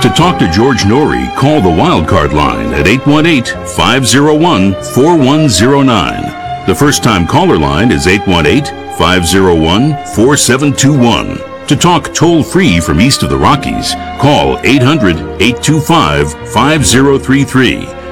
To talk to George Norrie, call the Wildcard line at 818-501-4109. The first-time caller line is 818-501-4721. To talk toll-free from east of the Rockies, call 800-825-5033.